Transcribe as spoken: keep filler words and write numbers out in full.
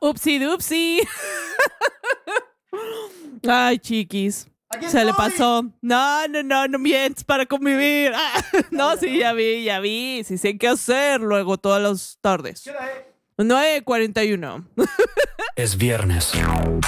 Upsi dupsi. Ay, chiquis. Aquí Se le estoy. pasó. No, no, no, no mientes para convivir. Ah, no, sí, ya vi, ya vi. Sí sé qué hacer luego todas las tardes. ¿Qué hora es? nueve cuarenta y uno. Es viernes.